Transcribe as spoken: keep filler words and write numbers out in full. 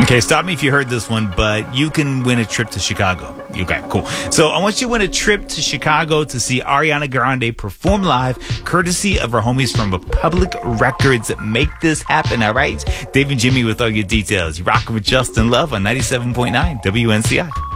Okay, stop me if you heard this one, but you can win a trip to Chicago. Okay, cool. So I want you to win a trip to Chicago to see Ariana Grande perform live, courtesy of our homies from Republic Records. Make this happen, all right? Dave and Jimmy with all your details. You're rocking with Justin Love on ninety-seven point nine W N C I.